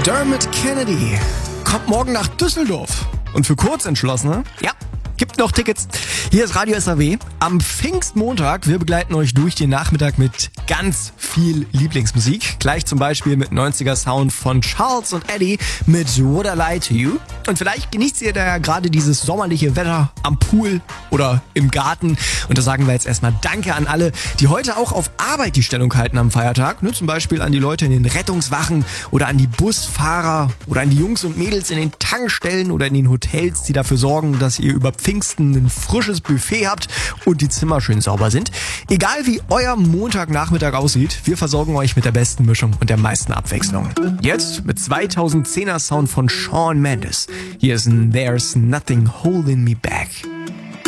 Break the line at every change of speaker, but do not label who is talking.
Dermot Kennedy kommt morgen nach Düsseldorf. Und für Kurzentschlossene, ja, gibt noch Tickets. Hier ist Radio SAW am Pfingstmontag. Wir begleiten euch durch den Nachmittag mit ganz viel Lieblingsmusik. Gleich zum Beispiel mit 90er Sound von Charles und Eddie mit Would I Lie to You. Und vielleicht genießt ihr da ja gerade dieses sommerliche Wetter am Pool oder im Garten. Und da sagen wir jetzt erstmal Danke an alle, die heute auch auf Arbeit die Stellung halten am Feiertag. Ne, zum Beispiel an die Leute in den Rettungswachen oder an die Busfahrer oder an die Jungs und Mädels in den Tankstellen oder in den Hotels, die dafür sorgen, dass ihr über Pfingsten ein frisches Buffet habt und die Zimmer schön sauber sind. Egal wie euer Montagnachmittag aussieht, wir versorgen euch mit der besten Mischung und der meisten Abwechslung. Jetzt mit 2010er Sound von Shawn Mendes. Hier ist ein There's Nothing Holding Me Back.